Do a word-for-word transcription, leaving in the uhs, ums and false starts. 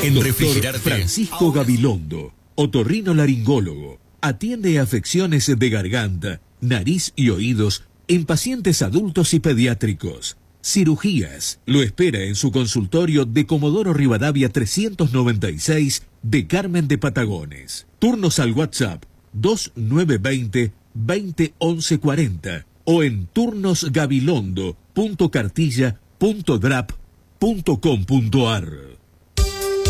En Doctor Refrigerarte. Francisco Ahora. Gabilondo, otorrinolaringólogo, atiende afecciones de garganta, nariz y oídos en pacientes adultos y pediátricos. Cirugías. Lo espera en su consultorio de Comodoro Rivadavia trescientos noventa y seis de Carmen de Patagones. Turnos al WhatsApp dos nueve dos cero, veinte once cuarenta o en turnosgabilondo punto cartilla punto drap punto com punto ar.